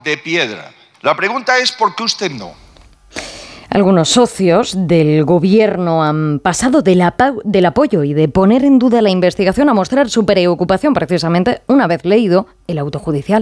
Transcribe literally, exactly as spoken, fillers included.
de piedra. La pregunta es ¿por qué usted no? Algunos socios del gobierno han pasado del, apa- del apoyo y de poner en duda la investigación a mostrar su preocupación precisamente una vez leído el auto judicial.